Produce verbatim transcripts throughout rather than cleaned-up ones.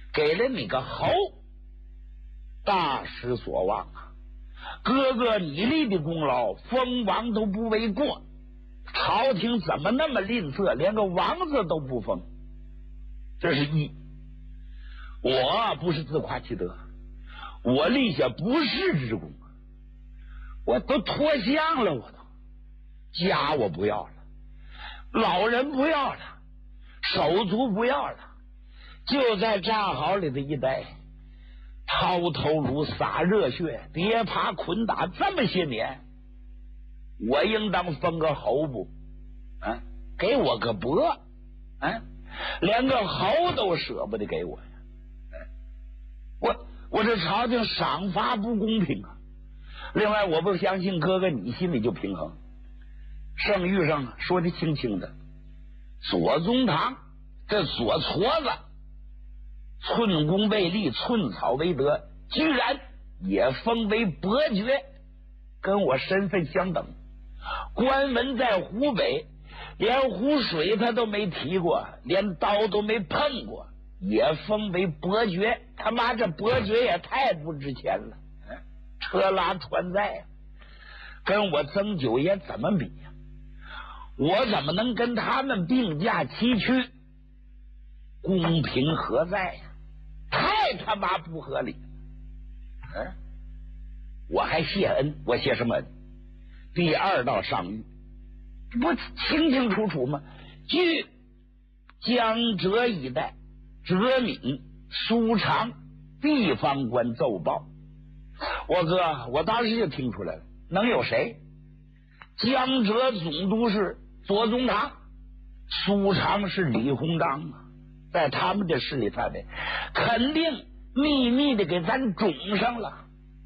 给了你个侯，大失所望啊！哥哥你立的功劳，封王都不为过，朝廷怎么那么吝啬，连个王字都不封？这是一。我不是自夸其德，我立下不世之功，我都脱相了，我都家我不要了，老人不要了，手足不要了，就在战壕里的一待，抛头颅洒热血，跌爬捆打这么些年，我应当封个侯不？啊，给我个伯，啊，连个侯都舍不得给我呀！我我这朝廷赏罚不公平啊！另外，我不相信哥哥你心里就平衡。圣谕上说的清清的，左宗棠这左矬子，寸功未立，寸草为德，居然也封为伯爵，跟我身份相等。官文在湖北，连湖水他都没提过，连刀都没碰过，也封为伯爵。他妈这伯爵也太不值钱了，车拉船载，跟我曾九爷怎么比呀？我怎么能跟他们并驾齐驱？公平何在呀？太他妈不合理了！嗯，我还谢恩，我谢什么恩？第二道上谕不清清楚楚吗？据江浙一带浙闽舒长地方官奏报，我哥我当时就听出来了，能有谁？江浙总督是左宗棠，舒长是李鸿章啊，在他们的势力范围，肯定秘密的给咱种上了，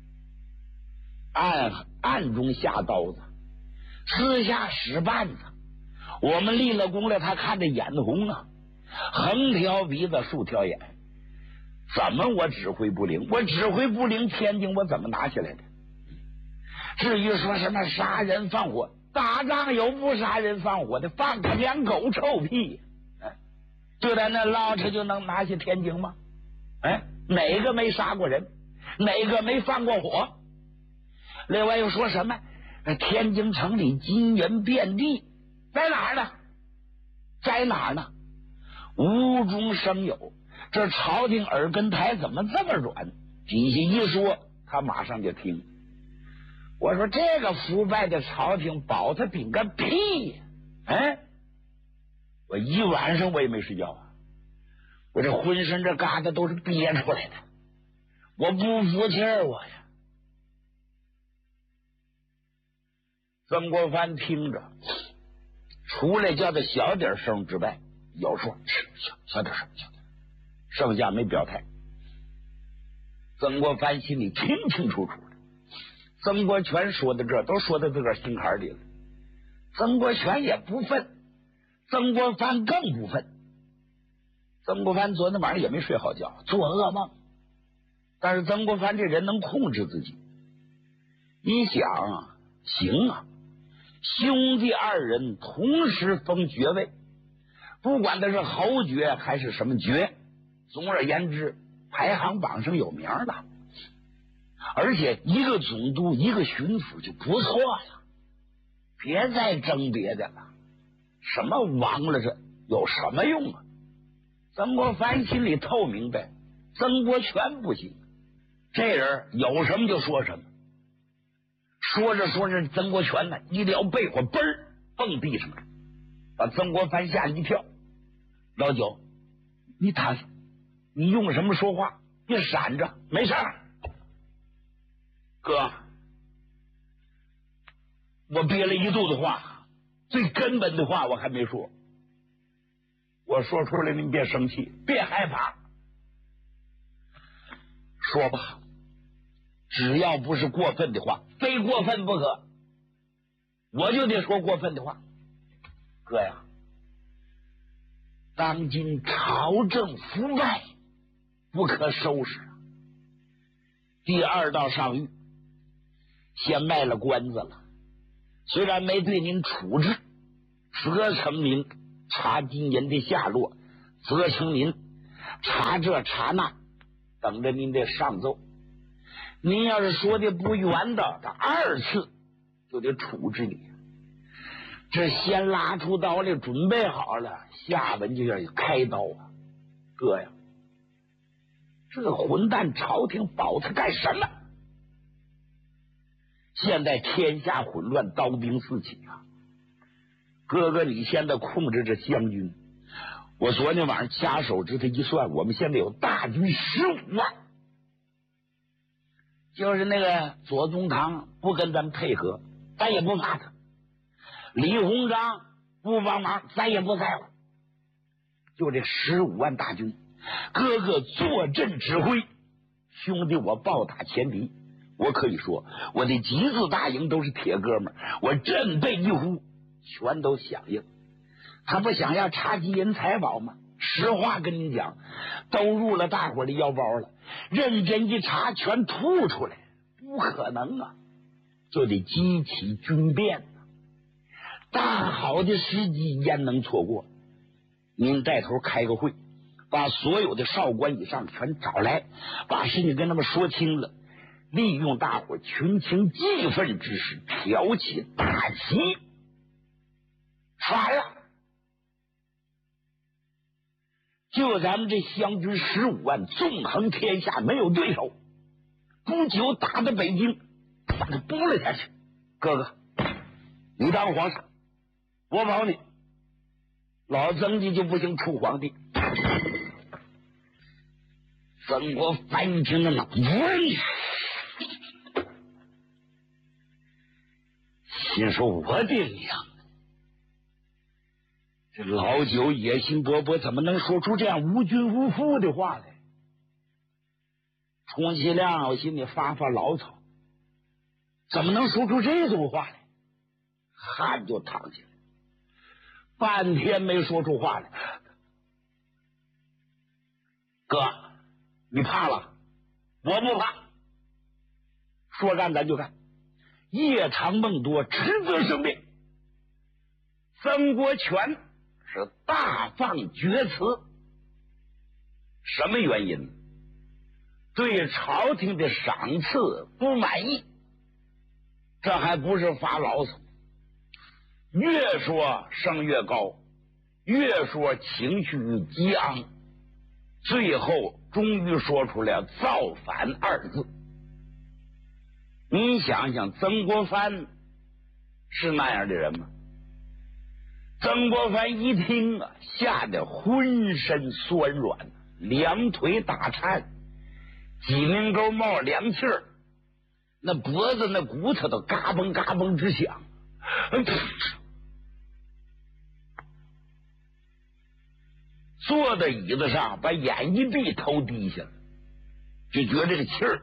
暗暗中下刀子，私下使绊子。我们立了功了，他看着眼红啊，横挑鼻子竖挑眼。怎么我指挥不灵？我指挥不灵，天津我怎么拿下来的？至于说什么杀人放火，打仗有不杀人放火的，放个两狗臭屁！哎，就在那捞着就能拿下天津吗？哎，哪个没杀过人？哪个没放过火？另外又说什么天津城里金银遍地，在哪儿呢？在哪儿呢？无中生有。这朝廷耳根台怎么这么软？底下一说，他马上就听。我说这个腐败的朝廷保他顶个屁呀！哎，我一晚上我也没睡觉啊，我这浑身这疙瘩都是憋出来的，我不服气儿我呀。曾国藩听着，除了叫他小点声之外，有说小小点声，小点，剩下没表态。曾国藩心里清清楚楚的，曾国荃说的这都说到自个儿心坎里了。曾国荃也不忿，曾国藩更不忿。曾国藩昨天晚上也没睡好觉，做噩梦。但是曾国藩这人能控制自己，一想啊，行啊，兄弟二人同时封爵位，不管他是侯爵还是什么爵，总而言之排行榜上有名的，而且一个总督一个巡抚就不错了，别再争别的了，什么王了这有什么用啊？曾国藩心里透明白，曾国荃不行，这人有什么就说什么。说着说着，曾国荃呢一撩被窝，嘣儿蹦地上了，把曾国藩吓一跳。老九，你躺下，你用什么说话？你闪着，没事儿。哥，我憋了一肚子话，最根本的话我还没说，我说出来您别生气，别害怕，说吧，只要不是过分的话，非过分不可，我就得说过分的话。哥呀，当今朝政腐败不可收拾，第二道上谕先卖了关子了，虽然没对您处置，责成您查金银的下落，责成您查这查那，等着您的上奏。您要是说的不冤的，他二次就得处置你。这先拉出刀来，准备好了，下文就要开刀啊！哥呀，这个混蛋朝廷保他干什么？现在天下混乱，刀兵四起啊！哥哥，你现在控制着湘军，我昨天晚上掐手指头一算，我们现在有大军十五万。就是那个左宗棠不跟咱们配合，咱也不怕他；李鸿章不帮忙，咱也不在乎。就这十五万大军，哥哥坐镇指挥，兄弟我暴打前敌。我可以说，我的几字大营都是铁哥们儿，我振背一呼，全都响应。他不想要查金银财宝吗？实话跟你讲，都入了大伙的腰包了，认真一查，全吐出来，不可能啊！就得激起军变啊！大好的时机焉能错过？您带头开个会，把所有的少官以上全找来，把事情跟他们说清了，利用大伙群情激愤之时，挑起大旗，反了！就咱们这湘军十五万，纵横天下，没有对手。不久打到北京，把他拨了下去。哥哥，你当皇上，我保你，老曾家就不行出皇帝。曾国藩一听了呢，心说我的娘！这老九野心勃勃，怎么能说出这样无君无父的话来？充其量我心里发发牢骚，怎么能说出这种话来？汗就淌起来，半天没说出话来。哥，你怕了？我不怕，说干咱就干，夜长梦多，迟则生变。曾国荃是大放厥词，什么原因？对朝廷的赏赐不满意，这还不是发牢骚，越说声越高，越说情绪激昂，最后终于说出了造反二字。你想想，曾国藩是那样的人吗？曾国藩一听啊，吓得浑身酸软，两腿打颤，鸡鸣沟冒凉气儿，那脖子那骨头都嘎嘣嘎嘣直响。坐在椅子上，把眼一闭，头低下了，就觉得这个气儿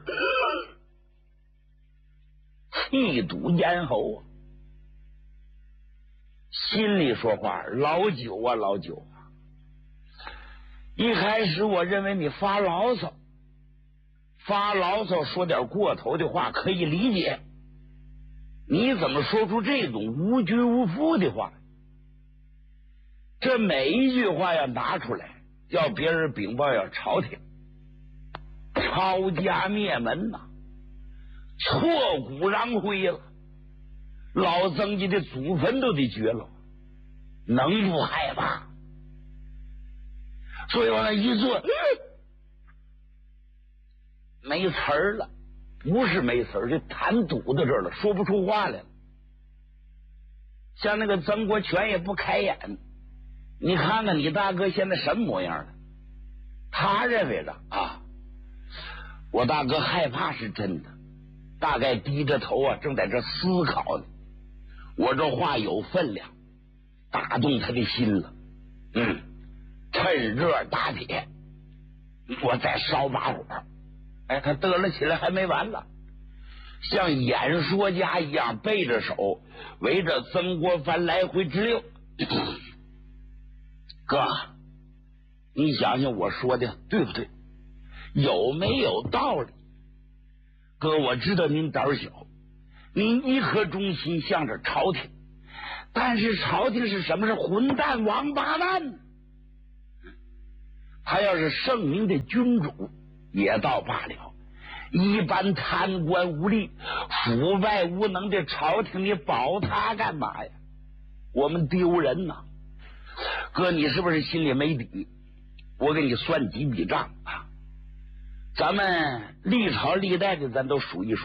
气堵咽喉啊。心里说话，老九啊老九啊，一开始我认为你发牢骚发牢骚说点过头的话可以理解，你怎么说出这种无君无父的话？这每一句话要拿出来，叫别人禀报要朝廷，抄家灭门呐、啊，挫骨扬灰了，老曾家的祖坟都得绝了，能不害怕？所以往那一坐，没词儿了，不是没词儿，就痰堵在这儿了，说不出话来了。像那个曾国荃也不开眼，你看看你大哥现在什么模样了？他认为的啊，我大哥害怕是真的，大概低着头啊，正在这思考呢。我这话有分量，打动他的心了。嗯，趁热打铁，我再烧把火。哎，他得了起来还没完了，像演说家一样背着手围着曾国藩来回直溜。哥，你想想我说的对不对？有没有道理？哥，我知道您胆小，您一颗忠心向着朝廷，但是朝廷是什么？是混蛋王八蛋， 他要是圣明的君主也倒罢了，一般贪官污吏、腐败无能的朝廷，你保他干嘛呀？我们丢人呐！哥，你是不是心里没底？我给你算几笔账啊！咱们历朝历代的咱都数一数。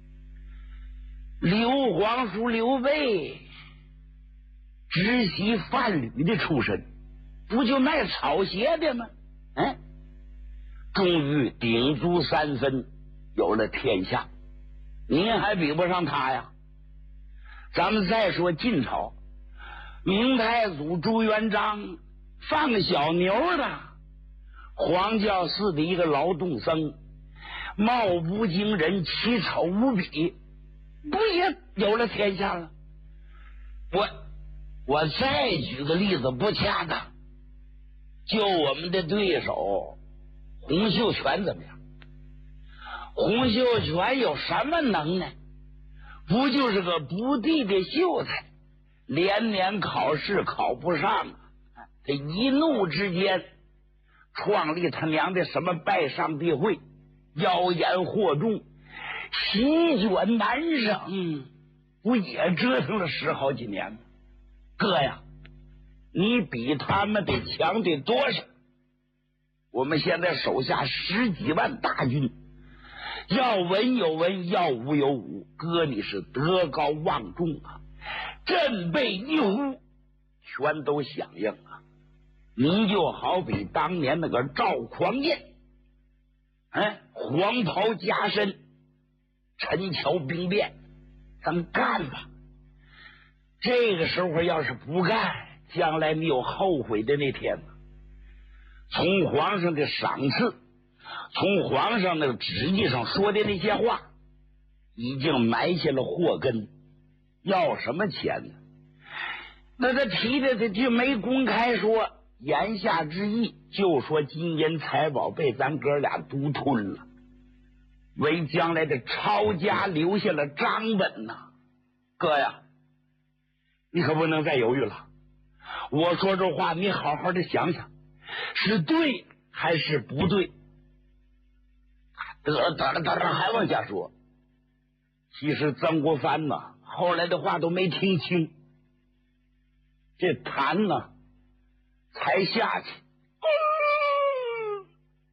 刘皇叔刘备直系范蠡的出身，不就卖草鞋的吗？嗯，终于鼎足三分，有了天下。您还比不上他呀！咱们再说晋朝，明太祖朱元璋放小牛的，黄教寺的一个劳动僧，貌不惊人，奇丑无比，不也有了天下了？我我再举个例子，不恰当，就我们的对手洪秀全怎么样？洪秀全有什么能耐？不就是个不第的秀才，连年考试考不上，他一怒之间创立他娘的什么拜上帝会，妖言惑众，席卷南省，不也折腾了十好几年吗？哥呀，你比他们得强得多少？我们现在手下十几万大军，要文有文，要武有武，哥你是德高望重啊，振臂一呼，全都响应啊！你就好比当年那个赵匡胤，哎，黄袍加身，陈桥兵变，咱干吧！这个时候要是不干，将来你有后悔的那天。从皇上的赏赐，从皇上那个旨意上说的那些话，已经埋下了祸根。要什么钱呢？那他提的他就没公开说，言下之意就说金银财宝被咱哥俩独吞了，为将来的抄家留下了章本呐、啊。哥呀，你可不能再犹豫了。我说这话，你好好的想想，是对还是不对？得了得了得了，还往下说。其实曾国藩呢，后来的话都没听清，这痰呢才下去。嗯、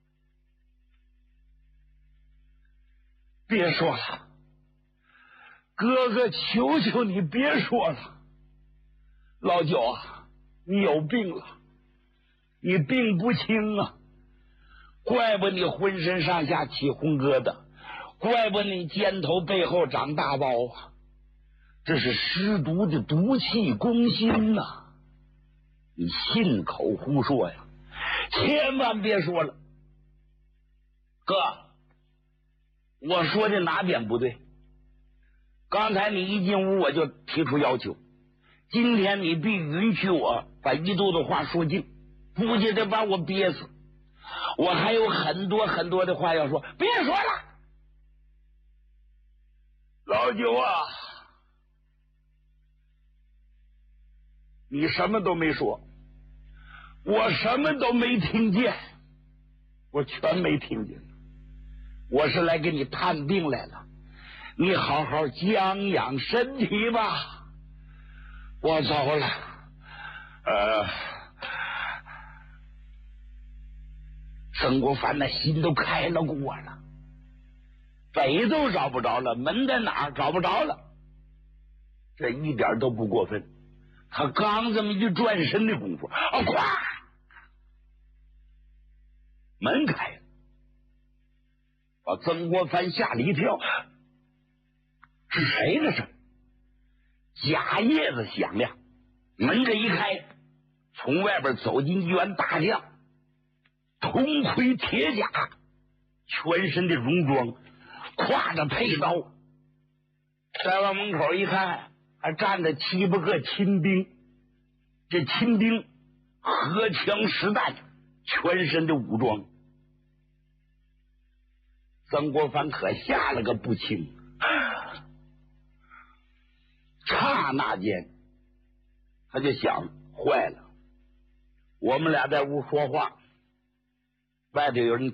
别说了，哥哥，求求你别说了。老九啊，你有病了，你病不轻啊，怪不你浑身上下起红疙瘩，怪不你肩头背后长大包啊，这是湿毒的毒气攻心呐、啊！你信口胡说呀，千万别说了。哥，我说的哪点不对？刚才你一进屋我就提出要求，今天你必允许我把一肚子话说尽，不就得把我憋死。我还有很多很多的话要说，别说了。老九啊，你什么都没说，我什么都没听见，我全没听见。我是来给你探病来了，你好好将养身体吧。我走了。呃，曾国藩那心都开了过了，北都找不着了，门在哪儿找不着了，这一点都不过分。他刚这么一转身的功夫，啊，咵，门开了，把曾国藩吓了一跳。是谁这是？假叶子响亮，门这一开，从外边走进一员大将，铜盔铁甲，全身的戎装，挎着佩刀。再往门口一看，还站着七八个亲兵。这亲兵荷枪实弹，全身的武装。曾国藩可吓了个不轻。刹那间他就想，坏了，我们俩在屋说话， 外头有人